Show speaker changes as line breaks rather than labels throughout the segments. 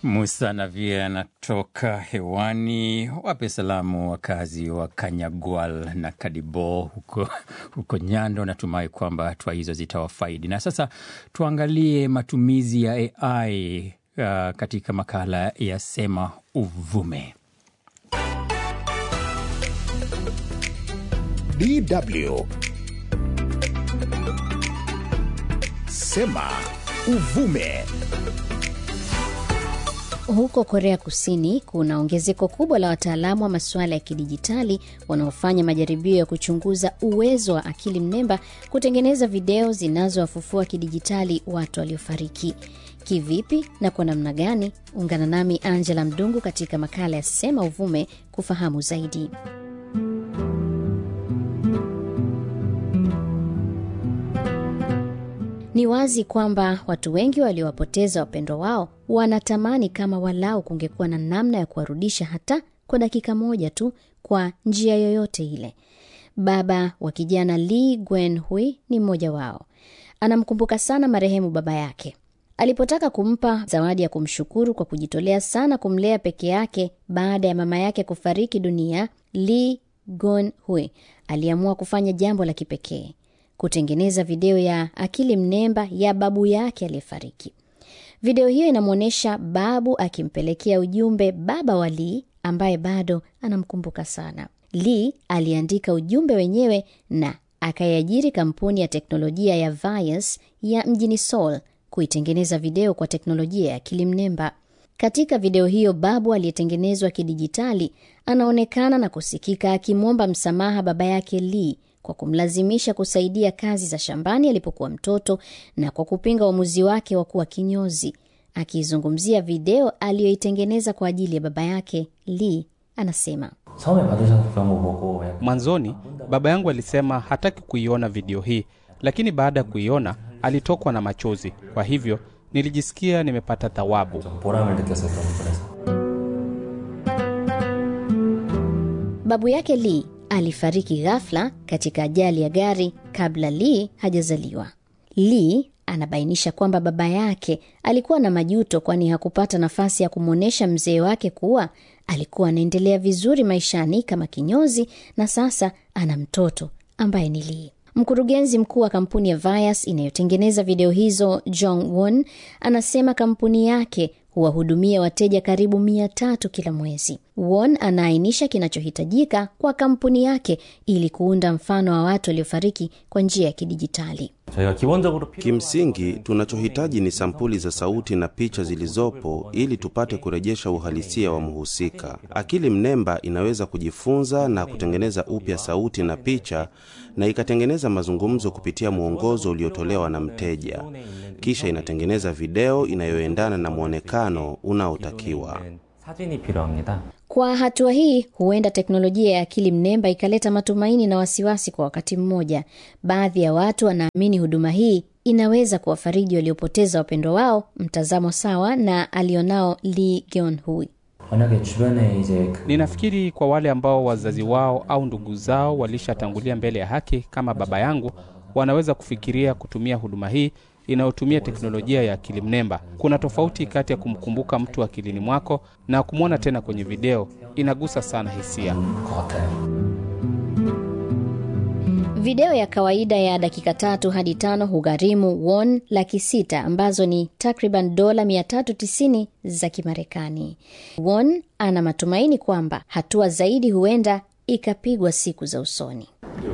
Musa Navia anatoka hewani. Wape salamu wakazi wa Kanyagwal na Kadibo huko Nyando. Natumai kwamba hatua hizo zitawafaidi. Na sasa tuangalie matumizi ya AI katika makala ya Sema Uvume.
DW Sema Uvume.
Huko Korea Kusini kuna ongezeko kubwa la wataalamu wa masuala ya kidijitali wanaofanya majaribio ya kuchunguza uwezo wa akili mnemba kutengeneza video zinazowafufua kidijitali watu waliofariki. Kivipi na kwa namna gani? Ungana nami Angela Mdungu katika makala ya Sema Uvume kufahamu zaidi. Ni wazi kwamba watu wengi waliowapoteza wapendwa wao wanatamani kama walau kungekuwa na namna ya kuwarudisha hata kwa dakika moja tu kwa njia yoyote ile. Baba wa kijana Lee Gwen-hui ni mmoja wao. Anamkumbuka sana marehemu baba yake. Alipotaka kumpa zawadi ya kumshukuru kwa kujitolea sana kumlea peke yake baada ya mama yake kufariki dunia, Lee Gwen-hui aliamua kufanya jambo la kipekee: kutengeneza video ya akili mnemba ya babu yake aliyefariki. Video hiyo inamuonesha babu akimpelekea ujumbe baba wa Lee ambaye bado anamkumbuka sana. Lee aliandika ujumbe wenyewe na akaiajiri kampuni ya teknolojia ya Vias ya mjini Seoul kuitengeneza video kwa teknolojia ya akili mnemba. Katika video hiyo, babu aliyetengenezwa kidijitali anaonekana na kusikika akimwomba msamaha baba yake Lee kwa kumlazimisha kusaidia kazi za shambani alipokuwa mtoto na kwa kupinga uamuzi wake wa kuwa kinyozi. Akizungumzia video aliyoitengeneza kwa ajili ya baba yake, Lee anasema,
mwanzoni baba yangu alisema hataki kuiona video hii, lakini baada ya kuiona alitokwa na machozi. Kwa hivyo nilijisikia nimepata thawabu.
Babu yake Lee alifariki ghafla katika ajali ya gari kabla Lee hajazaliwa. Lee anabainisha kwamba baba yake alikuwa na majuto kwani hakupata nafasi ya kumuonesha mzee wake kuwa alikuwa anaendelea vizuri maishani kama kinyozi na sasa ana mtoto ambaye ni Lee. Mkurugenzi mkuu wa kampuni ya Vias inayotengeneza video hizo, Jong Won, anasema kampuni yake huwahudumia wateja karibu 300 kila mwezi. Won anaainisha kinachohitajika kwa kampuni yake ili kuunda mfano wa watu waliofariki kwa njia ya kidijitali.
Kimsingi, tunachohitaji ni sampuli za sauti na picha zilizopo ili tupate kurejesha uhalisia wa mhusika. Akili mnemba inaweza kujifunza na kutengeneza upya sauti na picha na ikatengeneza mazungumzo kupitia mwongozo uliotolewa na mteja. Kisha inatengeneza video inayoendana na muonekano unaotakiwa.
Kwa hatua hii, huenda teknolojia ya akili mnemba ikaleta matumaini na wasiwasi kwa wakati mmoja. Baadhi ya watu wanaamini huduma hii inaweza kuwafariji waliopoteza wapendwa wao, mtazamo sawa na alionao Lee Gwen-hui.
Ninafikiri kwa wale ambao wazazi wao au ndugu zao walishatangulia mbele ya haki kama baba yangu, wanaweza kufikiria kutumia huduma hii inayotumia teknolojia ya akili mnemba. Kuna tofauti kati ya kumkumbuka mtu akilini mwako na kumwona tena kwenye video. Inagusa sana hisia.
Video ya kawaida ya dakika 3 hadi 5 hugharimu won 600,000 ambazo ni takriban dola 390 za Kimarekani. Won ana matumaini kwamba hatua zaidi huenda ikapigwa siku za usoni.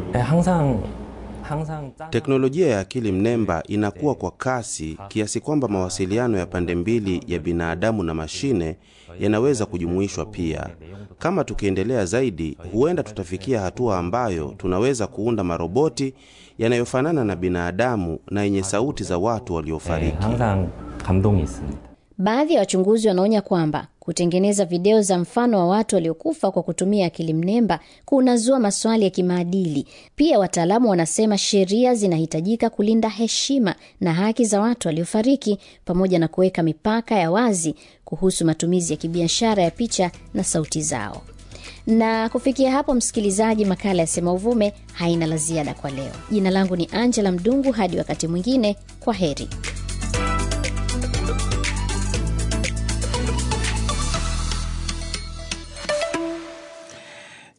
Teknolojia ya akili mnemba inakuwa kwa kasi kiasi kwamba mawasiliano ya pande mbili ya binadamu na mashine yanaweza kujumuishwa pia. Kama tukiendelea zaidi, huenda tutafikia hatua ambayo tunaweza kuunda maroboti yanayofanana na binadamu na yenye sauti za watu waliofariki.
Baadhi ya wachunguzi wanaonya kwamba kutengeneza video za mfano wa watu waliokufa kwa kutumia akili mnemba kunazua maswali ya kimaadili. Pia wataalamu wanasema sheria zinahitajika kulinda heshima na haki za watu waliofariki pamoja na kuweka mipaka ya wazi kuhusu matumizi ya kibiashara ya picha na sauti zao. Na kufikia hapo, msikilizaji, makala ya Sema Uvume haina la ziada kwa leo. Jina langu ni Angela Mdungu, hadi wakati mwingine, kwa heri.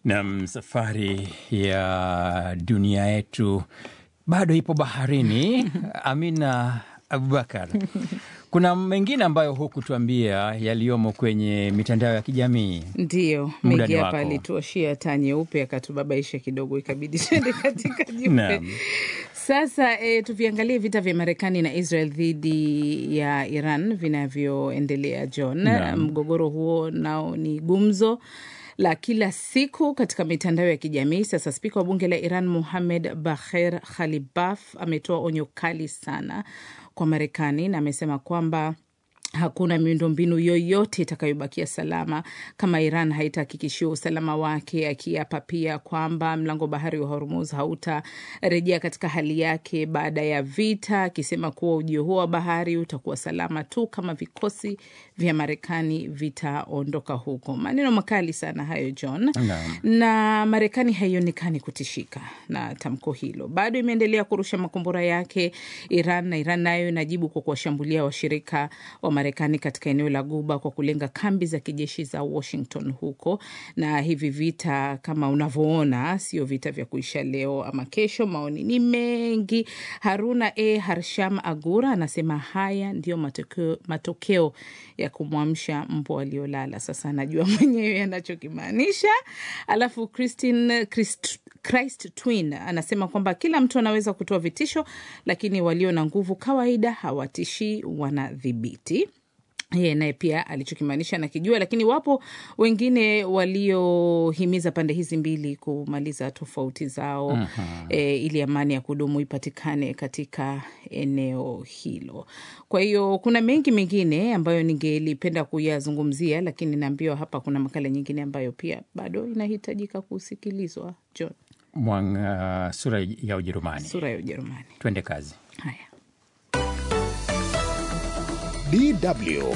Na safari ya dunia yetu bado ipo baharini. Amina Abubakar, kuna mengine ambayo hukutuambia yaliyomo kwenye mitandao ya kijamii.
Ndiyo, Megi hapa alituashia taa nyeupe akatubabaisha kidogo, ikabidi tuende katika jipe. Sasa tuviangalie vita vya Marekani na Israel dhidi ya Iran vinavyoendelea, John. Mgogoro huo nao ni gumzo la kila siku katika mitandao ya kijamii. Sasa spika wa bunge la Iran Mohamed Bagher Khalibaf ametoa onyo kali sana kwa Marekani na amesema kwamba hakuna miundombinu yoyote itakayobakia salama kama Iran haitahakikishiwa usalama wake, akiapa pia kwamba mlango bahari wa Hormuz hautarejea katika hali yake baada ya vita, akisema kuwa ujio huo wa bahari utakuwa salama tu kama vikosi vya Marekani vitaondoka huko. Maneno makali sana hayo, John. Na Marekani haionekani kutishika na tamko hilo. Bado imeendelea kurusha makombora yake Iran, na Iran nayo inajibu kwa kuwashambulia washirika wa Marekani katika eneo la Guba kwa kulenga kambi za kijeshi za Washington huko. Na hivi vita kama unavyoona sio vita vya kuisha leo ama kesho. Maoni ni mengi. Haruna Harsham Agura anasema haya ndio matokeo ya kumwamsha mbwa waliolala. Sasa anajua mwenyewe anachokimaanisha. Alafu Christ Twin anasema kwamba kila mtu anaweza kutoa vitisho, lakini walio na nguvu kawaida hawatishi, wanadhibiti. Yeye naye pia alichokimaanisha na kijua, lakini wapo wengine waliohimiza pande hizi mbili kumaliza tofauti zao ili amani ya kudumu ipatikane katika eneo hilo. Kwa hiyo kuna mengi mengine ambayo ningelipenda kuyazungumzia, lakini naambiwa hapa kuna makala nyingine ambayo pia bado inahitajika kusikilizwa, John.
Sura ya Ujerumani.
Sura ya Ujerumani.
Twende kazi.
Haya.
DW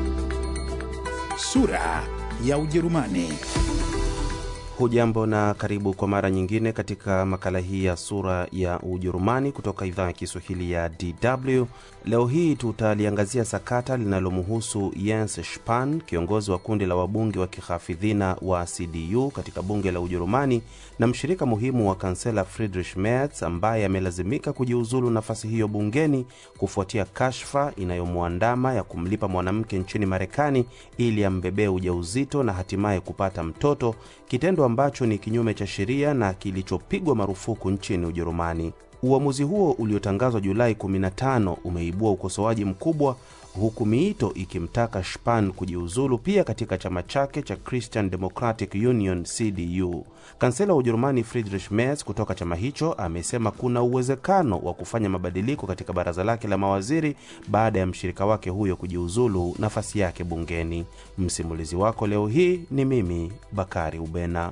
Sura ya Ujerumani.
Hujambo na karibu kwa mara nyingine katika makala hii ya Sura ya Ujerumani kutoka idhaa ya Kiswahili ya DW. Leo hii tutaliangazia sakata linalomhusu Jens Spahn, kiongozi wa kundi la wabunge wa kihafidhina wa CDU katika bunge la Ujerumani na mshirika muhimu wa kansela Friedrich Merz, ambaye amelazimika kujiuzulu nafasi hiyo bungeni kufuatia kashfa inayomuandama ya kumlipa mwanamke nchini Marekani ili ambebee ujauzito na hatimaye kupata mtoto, kitendo ambacho ni kinyume cha sheria na kilichopigwa marufuku nchini Ujerumani. Uamuzi huo uliotangazwa Julai 15 umeibua ukosoaji mkubwa, huku miito ikimtaka Spahn kujiuzulu pia katika chama chake cha Christian Democratic Union CDU. Kansela wa Ujerumani Friedrich Merz kutoka chama hicho amesema kuna uwezekano wa kufanya mabadiliko katika baraza lake la mawaziri baada ya mshirika wake huyo kujiuzulu nafasi yake bungeni. Msimulizi wako leo hii ni mimi, Bakari Ubena.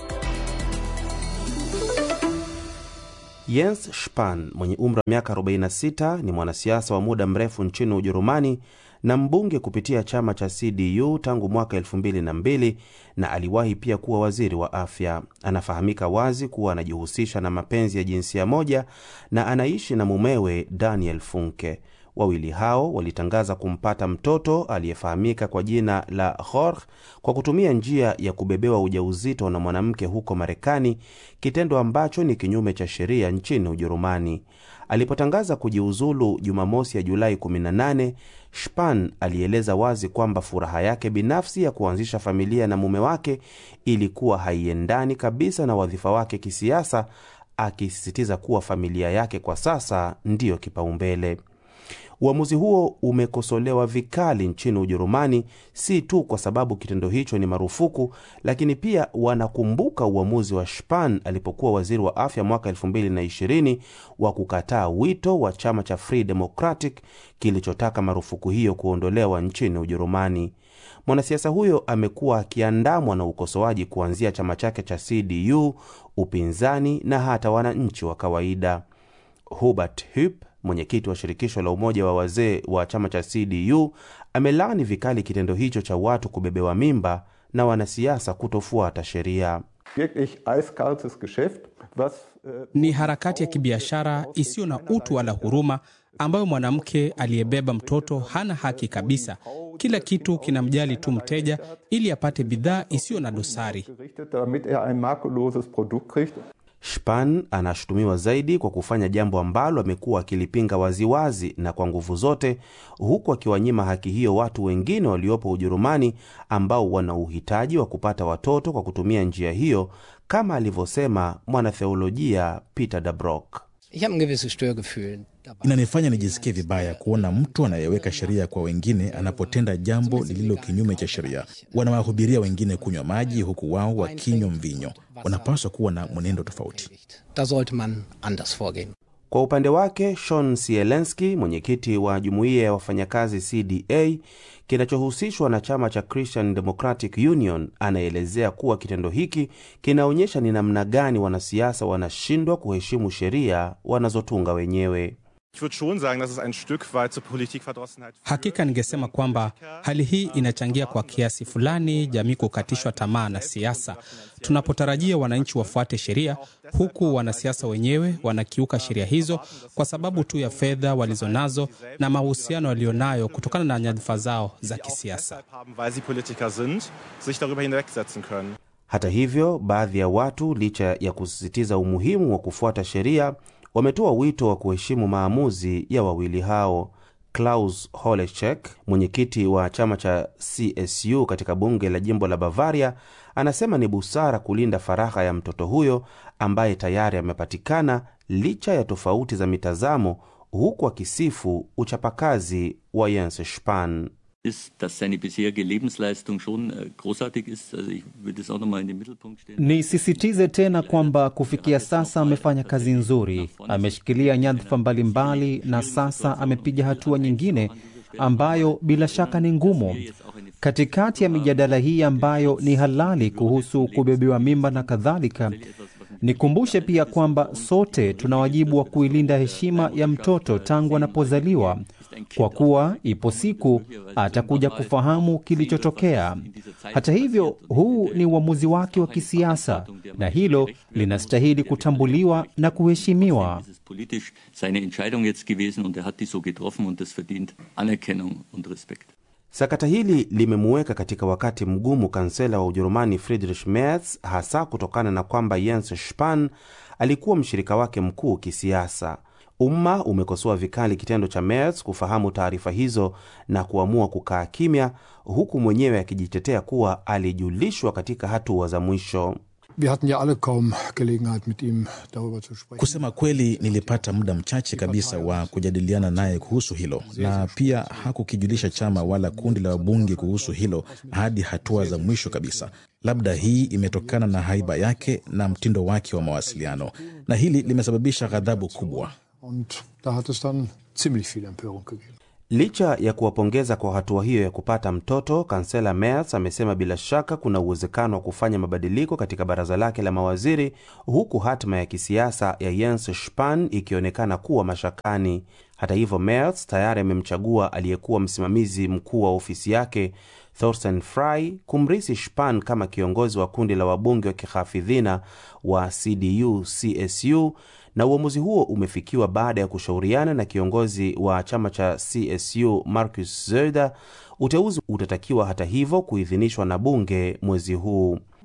Jens Spahn mwenye umri wa miaka 46 ni mwanasiasa wa muda mrefu nchini Ujerumani na mbunge kupitia chama cha CDU tangu mwaka 2002 na aliwahi pia kuwa waziri wa afya. Anafahamika wazi kuwa anajihusisha na mapenzi ya jinsia moja na anaishi na mumewe Daniel Funke. Wawili hao walitangaza kumpata mtoto aliyefahamika kwa jina la Jorge kwa kutumia njia ya kubebewa ujauzito na mwanamke huko Marekani, kitendo ambacho ni kinyume cha sheria nchini Ujerumani. Alipotangaza kujiuzulu Jumamosi ya Julai 18, Spahn alieleza wazi kwamba furaha yake binafsi ya kuanzisha familia na mume wake ilikuwa haiendani kabisa na wadhifa wake kisiasa, akisisitiza kuwa familia yake kwa sasa ndiyo kipaumbele. Uamuzi huo umekosolewa vikali nchini Ujerumani, si tu kwa sababu kitendo hicho ni marufuku, lakini pia wanakumbuka uamuzi wa Spahn alipokuwa waziri wa afya mwaka 2020 wa kukataa wito wa chama cha Free Democratic kilichotaka marufuku hiyo kuondolewa nchini Ujerumani. Mwanasiasa huyo amekuwa akiandamwa na ukosoaji kuanzia chama chake cha CDU, upinzani na hata wananchi wa kawaida. Hubert Hupp, mwenyekiti wa shirikisho la umoja wa wazee wa chama cha CDU, amelaani vikali kitendo hicho cha watu kubebewa mimba na wanasiasa kutofuata sheria.
Ni harakati ya kibiashara isiyo na utu wala huruma, ambayo mwanamke aliyebeba mtoto hana haki kabisa. Kila kitu kinamjali tu mteja ili apate bidhaa isiyo na dosari.
Spahn anashutumiwa zaidi kwa kufanya jambo ambalo amekuwa akilipinga waziwazi na kwa nguvu zote, huku akiwanyima haki hiyo watu wengine waliopo Ujerumani ambao wana uhitaji wa kupata watoto kwa kutumia njia hiyo, kama alivyosema mwanatheolojia Peter Dabrock.
Inanifanya nijisikie vibaya kuona mtu anayeweka sheria kwa wengine anapotenda jambo lililo kinyume cha sheria. Wanawahubiria wengine kunywa maji huku wao wakinywa mvinyo. Wanapaswa kuwa na mwenendo tofauti.
Kwa upande wake, Sean Sielenski, mwenyekiti wa jumuiya ya wafanyakazi CDA kinachohusishwa na chama cha Christian Democratic Union, anaelezea kuwa kitendo hiki kinaonyesha ni namna gani wanasiasa wanashindwa kuheshimu sheria wanazotunga wenyewe.
Hakika ningesema kwamba hali hii inachangia kwa kiasi fulani jamii kukatishwa tamaa na siasa. Tunapotarajia wananchi wafuate sheria, huku wanasiasa wenyewe wanakiuka sheria hizo kwa sababu tu ya fedha walizonazo na mahusiano walionayo kutokana na nyadhifa zao za kisiasa.
Hata hivyo, baadhi ya watu, licha ya kusisitiza umuhimu wa kufuata sheria, wametoa wito wa kuheshimu maamuzi ya wawili hao. Klaus Holeczek, mwenyekiti wa chama cha CSU katika bunge la jimbo la Bavaria, anasema ni busara kulinda faragha ya mtoto huyo ambaye tayari amepatikana licha ya tofauti za mitazamo, huku akisifu uchapakazi wa Jens Spahn.
Nisisitize tena kwamba kufikia sasa amefanya kazi nzuri, ameshikilia nyadhifa mbalimbali na sasa amepiga hatua nyingine ambayo bila shaka ni ngumu. Katikati ya mijadala hii ambayo ni halali kuhusu kubebewa mimba na kadhalika, nikumbushe pia kwamba sote tuna wajibu wa kuilinda heshima ya mtoto tangu anapozaliwa, kwa kuwa ipo siku atakuja kufahamu kilichotokea. Hata hivyo, huu ni uamuzi wake wa kisiasa na hilo linastahili kutambuliwa na kuheshimiwa.
Sakata hili limemuweka katika wakati mgumu kansela wa Ujerumani Friedrich Merz, hasa kutokana na kwamba Jens Spahn alikuwa mshirika wake mkuu kisiasa. Umma umekosoa vikali kitendo cha Merz kufahamu taarifa hizo na kuamua kukaa kimya, huku mwenyewe akijitetea kuwa alijulishwa katika hatua za mwisho.
Kusema kweli, nilipata muda mchache kabisa wa kujadiliana naye kuhusu hilo, na pia hakukijulisha chama wala kundi la wabunge kuhusu hilo hadi hatua za mwisho kabisa. Labda hii imetokana na haiba yake na mtindo wake wa mawasiliano, na hili limesababisha ghadhabu kubwa.
Licha ya kuwapongeza kwa hatua hiyo ya kupata mtoto, kansela Merz amesema bila shaka kuna uwezekano wa kufanya mabadiliko katika baraza lake la mawaziri, huku hatima ya kisiasa ya Jens Spahn ikionekana kuwa mashakani. Hata hivyo, Merz tayari amemchagua aliyekuwa msimamizi mkuu wa ofisi yake Thorsten Frey kumrisi Spahn kama kiongozi wa kundi la wabunge wa kihafidhina wa CDU-CSU, na uamuzi huo umefikiwa baada ya kushauriana na kiongozi wa chama cha CSU Markus Söder. Uteuzi utatakiwa hata hivyo kuidhinishwa na bunge mwezi huu.